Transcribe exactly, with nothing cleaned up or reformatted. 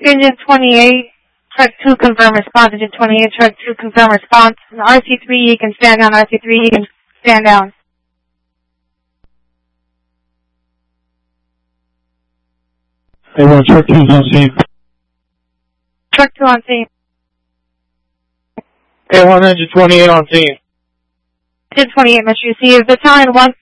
Engine twenty-eight, truck two, confirm response. Engine twenty-eight, truck two, confirm response. R C three, you can stand down. R C three, you can stand down. Hey, one, truck two on scene. Truck two on scene. Hey, one, engine twenty-eight on scene. Engine twenty-eight, Mister You see, battalion one